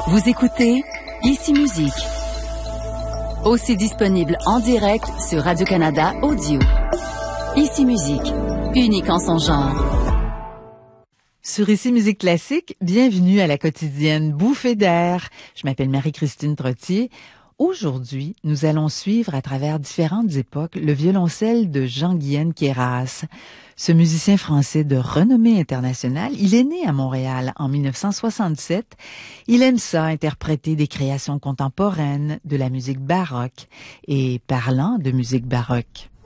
Vous écoutez Ici Musique. Aussi disponible en direct sur Radio-Canada Audio. Ici Musique, unique en son genre. Sur Ici Musique Classique, bienvenue à la quotidienne Bouffée d'air. Je m'appelle Marie-Christine Trottier. Aujourd'hui, nous allons suivre à travers différentes époques le violoncelle de Jean-Guihen Queyras. Ce musicien français de renommée internationale, il est né à Montréal en 1967. Il aime ça, interpréter des créations contemporaines, de la musique baroque. Et parlant de musique baroque,